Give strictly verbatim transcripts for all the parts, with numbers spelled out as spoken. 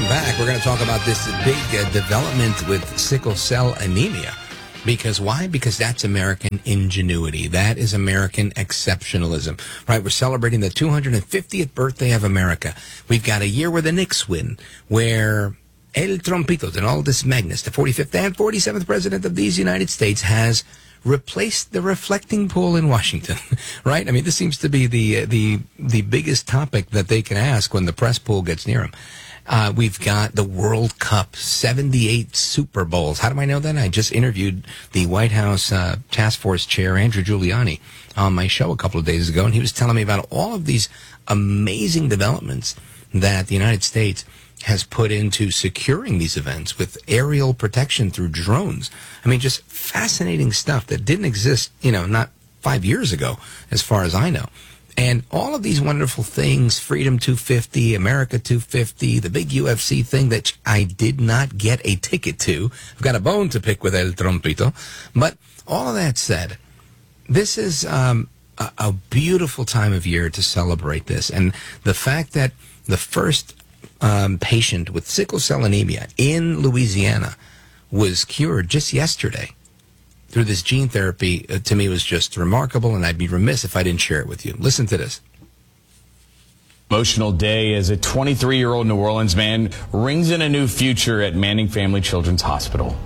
welcome back. We're going to talk about this big uh, development with sickle cell anemia. Because why? Because that's American ingenuity. That is American exceptionalism. Right? We're celebrating the two hundred fiftieth birthday of America. We've got a year where the Knicks win, where El Trompito, Donaldus Magnus, the forty-fifth and forty-seventh president of these United States, has replaced the reflecting pool in Washington. Right? I mean, this seems to be the the the biggest topic that they can ask when the press pool gets near them. Uh, we've got the World Cup, seventy-eight Super Bowls. How do I know that? I just interviewed the White House uh, Task Force Chair, Andrew Giuliani, on my show a couple of days ago, and he was telling me about all of these amazing developments that the United States has put into securing these events with aerial protection through drones. I mean, just fascinating stuff that didn't exist, you know, not five years ago, as far as I know. And all of these wonderful things, Freedom two fifty, America two fifty, the big U F C thing that I did not get a ticket to. I've got a bone to pick with El Trompito. But all of that said, this is um, a, a beautiful time of year to celebrate this. And the fact that the first um, patient with sickle cell anemia in Louisiana was cured just yesterday through this gene therapy, uh, to me, was just remarkable, and I'd be remiss if I didn't share it with you. Listen to this. Emotional day as a twenty-three-year-old New Orleans man rings in a new future at Manning Family Children's Hospital.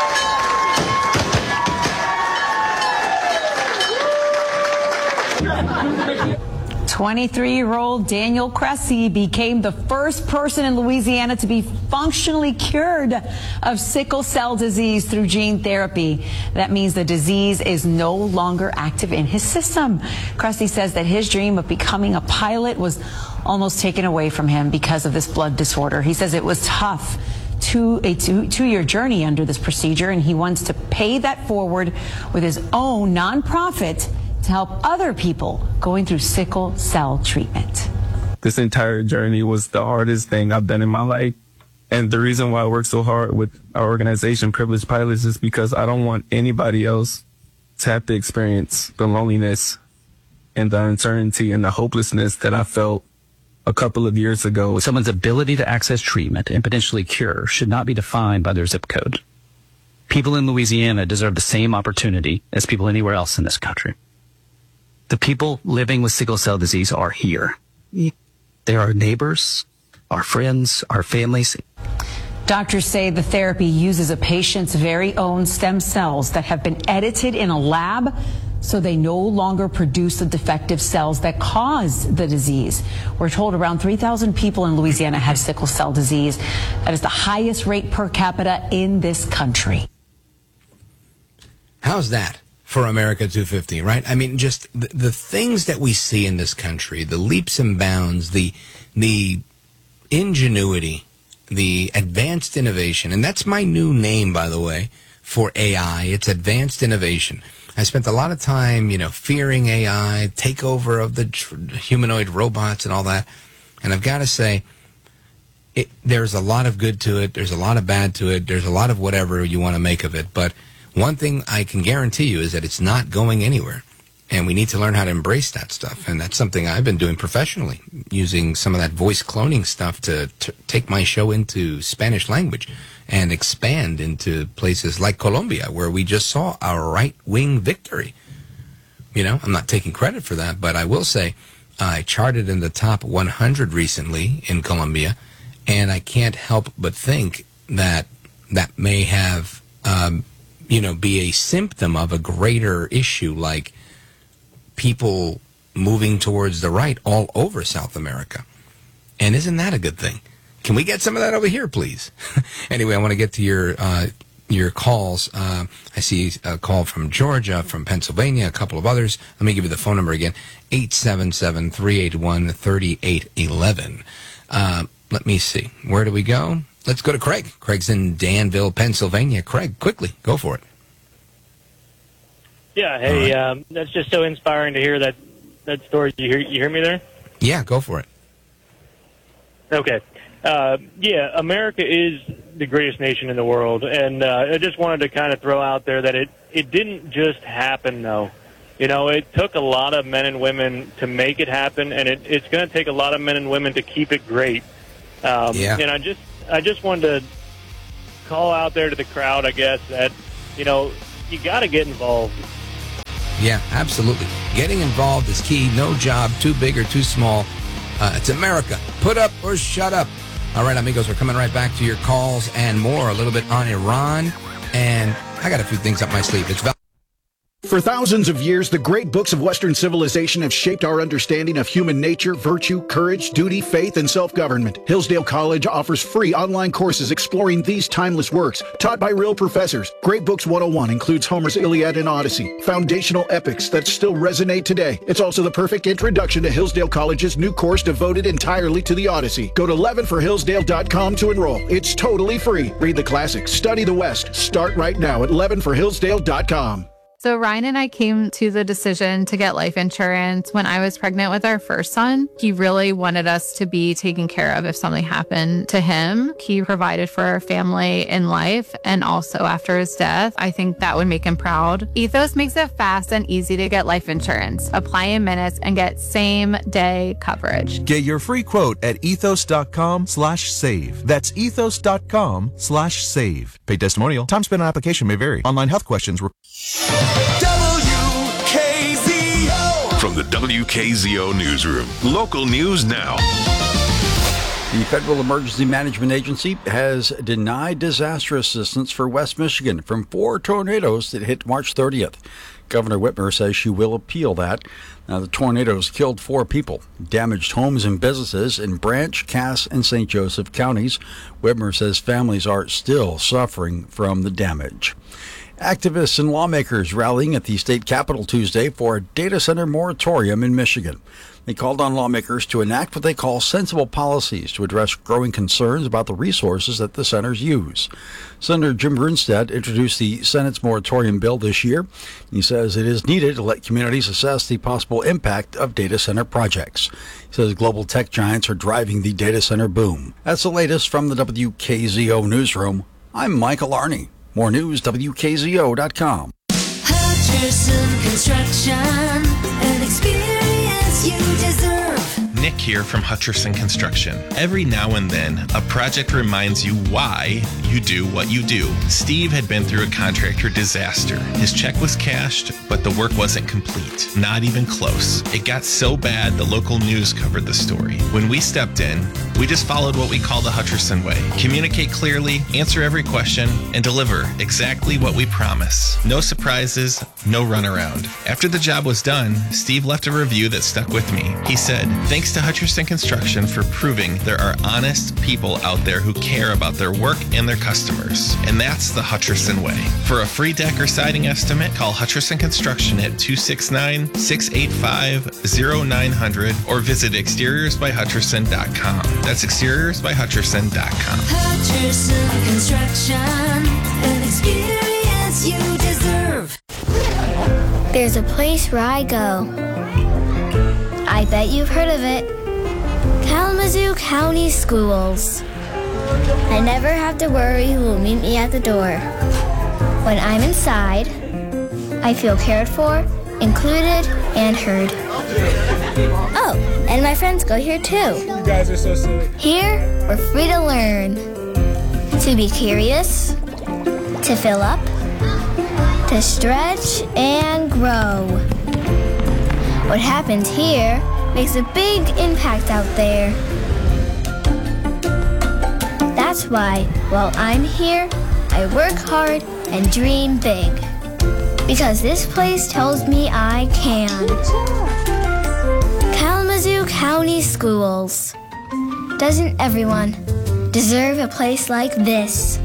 twenty-three-year-old Daniel Cressy became the first person in Louisiana to be functionally cured of sickle cell disease through gene therapy. That means the disease is no longer active in his system. Cressy says that his dream of becoming a pilot was almost taken away from him because of this blood disorder. He says it was tough. Two, a two, two-year journey under this procedure, and he wants to pay that forward with his own nonprofit to help other people going through sickle cell treatment. This entire journey was the hardest thing I've done in my life. And the reason why I work so hard with our organization, Privileged Pilots, is because I don't want anybody else to have to experience the loneliness and the uncertainty and the hopelessness that I felt a couple of years ago. Someone's ability to access treatment and potentially cure should not be defined by their zip code. People in Louisiana deserve the same opportunity as people anywhere else in this country. The people living with sickle cell disease are here. They're our neighbors, our friends, our families. Doctors say the therapy uses a patient's very own stem cells that have been edited in a lab so they no longer produce the defective cells that cause the disease. We're told around three thousand people in Louisiana have sickle cell disease. That is the highest rate per capita in this country. How's that for America two fifty, right? I mean, just the, the things that we see in this country, the leaps and bounds, the the ingenuity, the advanced innovation, and that's my new name, by the way, for A I. It's advanced innovation. I spent a lot of time, you know, fearing A I, takeover of the tr- humanoid robots and all that, and I've got to say, it, there's a lot of good to it, there's a lot of bad to it, there's a lot of whatever you want to make of it, but one thing I can guarantee you is that it's not going anywhere, and we need to learn how to embrace that stuff, and that's something I've been doing professionally, using some of that voice cloning stuff to, to take my show into Spanish language and expand into places like Colombia, where we just saw our right-wing victory. You know, I'm not taking credit for that, but I will say I charted in the top one hundred recently in Colombia, and I can't help but think that that may have um, you know, be a symptom of a greater issue, like people moving towards the right all over South America. And isn't that a good thing? Can we get some of that over here, please? Anyway, I want to get to your uh, your calls. Uh, I see a call from Georgia, from Pennsylvania, a couple of others. Let me give you the phone number again, eight seven seven, three eight one, three eight one one. Uh, let me see. Where do we go? Let's go to Craig. Craig's in Danville, Pennsylvania. Craig, quickly, go for it. Yeah, hey, right. um, that's just so inspiring to hear that, that story. You hear, you hear me there? Yeah, go for it. Okay. Uh, yeah, America is the greatest nation in the world, and uh, I just wanted to kind of throw out there that it, it didn't just happen, though. You know, it took a lot of men and women to make it happen, and it, it's going to take a lot of men and women to keep it great. Um, yeah. And I just I just wanted to call out there to the crowd, I guess, that, you know, you got to get involved. Yeah, absolutely. Getting involved is key. No job too big or too small. Uh, it's America. Put up or shut up. All right, amigos, we're coming right back to your calls and more. A little bit on Iran. And I got a few things up my sleeve. It's Val- For thousands of years, the great books of Western civilization have shaped our understanding of human nature, virtue, courage, duty, faith, and self-government. Hillsdale College offers free online courses exploring these timeless works, taught by real professors. Great Books one oh one includes Homer's Iliad and Odyssey, foundational epics that still resonate today. It's also the perfect introduction to Hillsdale College's new course devoted entirely to the Odyssey. Go to eleven for hillsdale dot com to enroll. It's totally free. Read the classics, study the West. Start right now at eleven for hillsdale dot com. So Ryan and I came to the decision to get life insurance when I was pregnant with our first son. He really wanted us to be taken care of if something happened to him. He provided for our family in life and also after his death. I think that would make him proud. Ethos makes it fast and easy to get life insurance. Apply in minutes and get same day coverage. Get your free quote at ethos.com slash save. That's ethos.com slash save. Paid testimonial. Time spent on application may vary. Online health questions were... W K Z O. From the W K Z O Newsroom. Local news now. The Federal Emergency Management Agency has denied disaster assistance for West Michigan from four tornadoes that hit March thirtieth. Governor Whitmer says she will appeal that. Now, the tornadoes killed four people, damaged homes and businesses in Branch, Cass, and Saint Joseph counties. Whitmer says families are still suffering from the damage. Activists and lawmakers rallying at the state capitol Tuesday for a data center moratorium in Michigan. They called on lawmakers to enact what they call sensible policies to address growing concerns about the resources that the centers use. Senator Jim Brunstad introduced the Senate's moratorium bill this year. He says it is needed to let communities assess the possible impact of data center projects. He says global tech giants are driving the data center boom. That's the latest from the W K Z O Newsroom. I'm Michael Arney. More news, W K Z O dot com. Hutcherson Construction, an experience you deserve. Nick here from Hutcherson Construction. Every now and then, a project reminds you why you do what you do. Steve had been through a contractor disaster. His check was cashed, but the work wasn't complete. Not even close. It got so bad, the local news covered the story. When we stepped in, we just followed what we call the Hutcherson way. Communicate clearly, answer every question, and deliver exactly what we promise. No surprises, no runaround. After the job was done, Steve left a review that stuck with me. He said, "Thanks to Hutcherson Construction for proving there are honest people out there who care about their work and their customers." And that's the Hutcherson way. For a free deck or siding estimate, call Hutcherson Construction at two six nine, six eight five, zero nine zero zero or visit exteriors by hutcherson dot com. That's exteriors by hutcherson dot com. Hutcherson Construction, an experience you deserve. There's a place where I go. I bet you've heard of it. Kalamazoo County Schools. I never have to worry who will meet me at the door. When I'm inside, I feel cared for, included, and heard. Oh, and my friends go here too. You guys are so silly. Here, we're free to learn. To be curious, to fill up, to stretch and grow. What happens here makes a big impact out there. That's why, while I'm here, I work hard and dream big. Because this place tells me I can. Kalamazoo County Schools. Doesn't everyone deserve a place like this?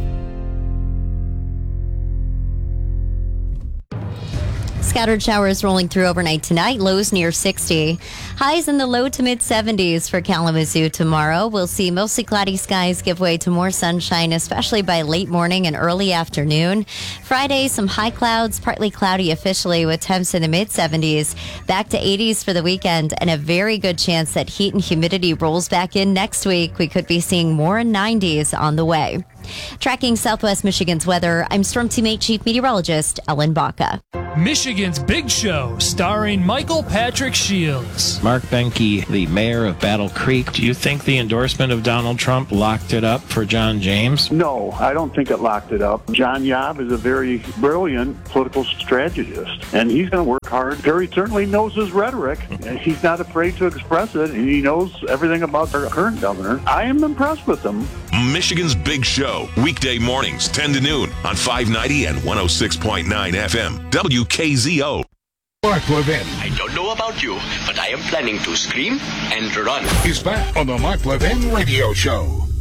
Scattered showers rolling through overnight tonight. Lows near sixty. Highs in the low to mid seventies for Kalamazoo tomorrow. We'll see mostly cloudy skies give way to more sunshine, especially by late morning and early afternoon. Friday, some high clouds, partly cloudy officially with temps in the mid seventies. Back to eighties for the weekend and a very good chance that heat and humidity rolls back in next week. We could be seeing more nineties on the way. Tracking Southwest Michigan's weather, I'm Storm Team eight Chief Meteorologist Ellen Baca. Michigan's Big Show, starring Michael Patrick Shields. Mark Benke, the mayor of Battle Creek. Do you think the endorsement of Donald Trump locked it up for John James? No, I don't think it locked it up. John Yob is a very brilliant political strategist, and he's going to work hard. Perry certainly knows his rhetoric, and he's not afraid to express it, and he knows everything about our current governor. I am impressed with him. Michigan's Big Show, weekday mornings, ten to noon on five ninety and one oh six point nine F M, W K Z O. Mark Levin. I don't know about you, but I am planning to scream and run. He's back on the Mark Levin Radio Show.